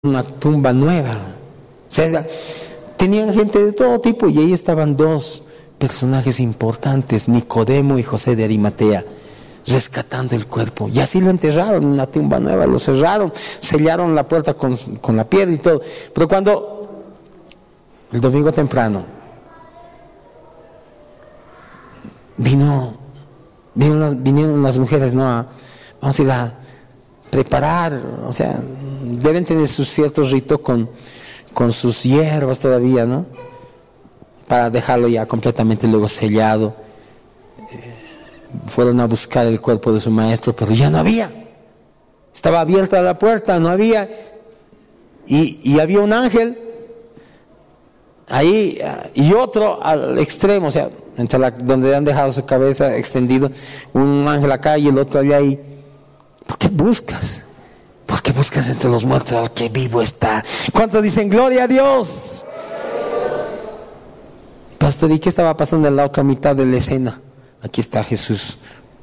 una tumba nueva. O sea, tenían gente de todo tipo y ahí estaban dos personajes importantes, Nicodemo y José de Arimatea, rescatando el cuerpo. Y así lo enterraron en una tumba nueva, lo cerraron, sellaron la puerta con la piedra y todo. Pero cuando el domingo temprano vinieron las mujeres, ¿no? Vamos a ir a preparar, o sea, deben tener su cierto rito con sus hierbas todavía, ¿no? Para dejarlo ya completamente luego sellado. Fueron a buscar el cuerpo de su maestro, pero ya no había. Estaba abierta la puerta, no había. Y había un ángel ahí y otro al extremo, o sea, donde han dejado su cabeza extendido, un ángel acá y el otro allá ahí. ¿Por qué buscas? ¿Por qué buscas entre los muertos al que vivo está? ¿Cuántos dicen gloria a Dios? Pastor, ¿y qué estaba pasando en la otra mitad de la escena? Aquí está Jesús.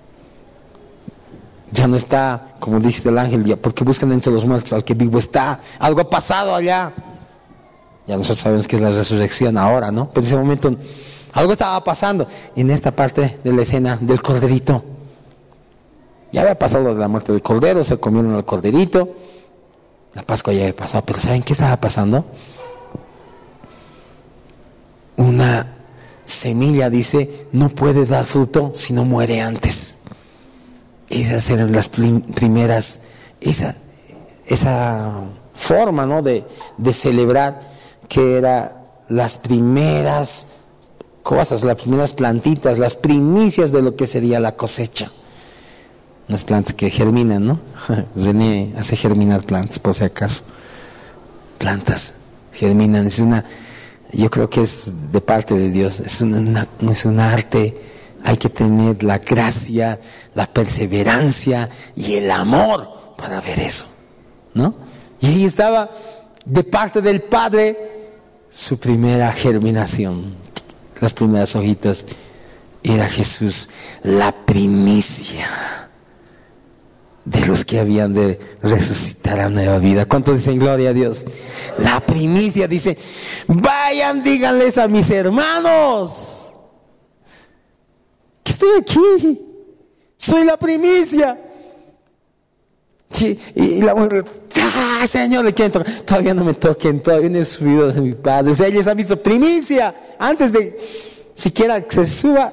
Ya no está, como dice el ángel, ya, ¿por qué buscan entre los muertos al que vivo está? Algo ha pasado allá. Ya nosotros sabemos que es la resurrección ahora, ¿no? Pero en ese momento algo estaba pasando en esta parte de la escena del corderito. Ya había pasado lo de la muerte del cordero, se comieron al corderito, la Pascua ya había pasado, pero ¿saben qué estaba pasando? Una semilla, dice, no puede dar fruto si no muere antes. Esas eran las primeras, esa forma, ¿no? de celebrar, que era las primeras cosas, las primeras plantitas, las primicias de lo que sería la cosecha. Unas plantas que germinan, ¿no? René hace germinar plantas, por si acaso. Plantas germinan, yo creo que es de parte de Dios, es un arte. Hay que tener la gracia, la perseverancia y el amor para ver eso, ¿no? Y ahí estaba, de parte del Padre, su primera germinación. Las primeras hojitas, era Jesús, la primicia de los que habían de resucitar a nueva vida. ¿Cuántos dicen gloria a Dios? La primicia, dice, vayan, díganles a mis hermanos que estoy aquí, soy la primicia. Sí, y la mujer, Señor, le quieren tocar, todavía no me toquen, todavía no he subido de mi Padre. O sea, ellos han visto primicia, antes de siquiera que se suba,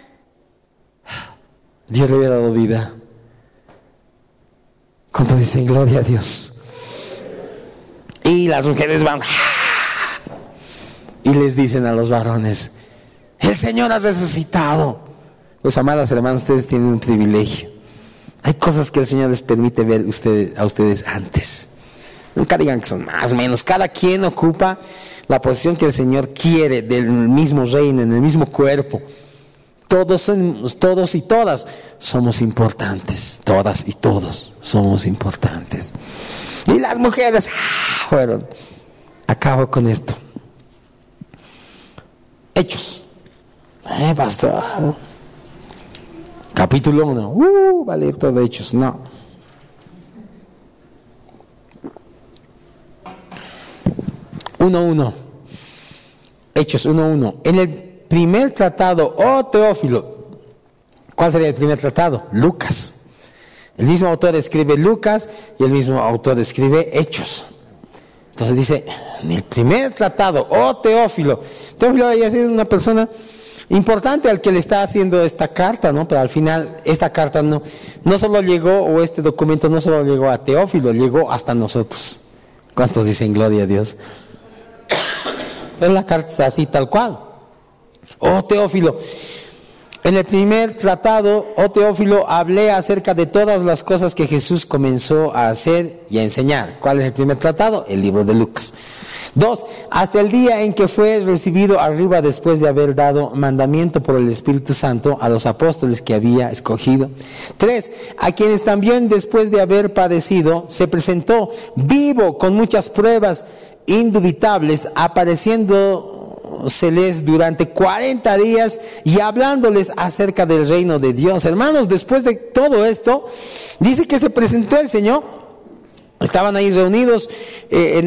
Dios le había dado vida. Cuando dicen gloria a Dios, y las mujeres van y les dicen a los varones, el Señor ha resucitado. Pues, amadas hermanas, ustedes tienen un privilegio. Hay cosas que el Señor les permite ver a ustedes antes. Nunca digan que son más o menos. Cada quien ocupa la posición que el Señor quiere del mismo reino, en el mismo cuerpo. Todos y todas somos importantes. Todas y todos somos importantes. Y las mujeres fueron. Acabo con esto. Hechos. Pastor. Capítulo 1. Va a leer todo Hechos. No. Hechos 1:1. En el primer tratado, Teófilo. ¿Cuál sería el primer tratado? Lucas. El mismo autor escribe Lucas y el mismo autor escribe Hechos. Entonces dice, en el primer tratado, Teófilo. Teófilo había sido una persona importante al que le está haciendo esta carta, ¿no? Pero al final esta carta no solo llegó, o este documento no solo llegó a Teófilo, llegó hasta nosotros. ¿Cuántos dicen gloria a Dios? Pero la carta está así tal cual. Teófilo, en el primer tratado, Teófilo, hablé acerca de todas las cosas que Jesús comenzó a hacer y a enseñar. ¿Cuál es el primer tratado? El libro de Lucas. 2. Hasta el día en que fue recibido arriba después de haber dado mandamiento por el Espíritu Santo a los apóstoles que había escogido. 3. A quienes también después de haber padecido se presentó vivo con muchas pruebas indubitables, apareciéndoseles durante 40 días y hablándoles acerca del reino de Dios. Hermanos, después de todo esto, dice que se presentó el Señor Estaban ahí reunidos